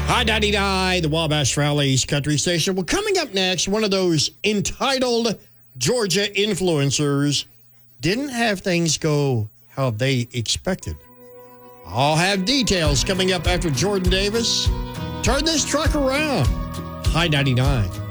High 99, the Wabash Valley's country station. Well, coming up next, one of those entitled Georgia influencers didn't have things go how they expected. I'll have details coming up after Jordan Davis. Turn this truck around. High 99.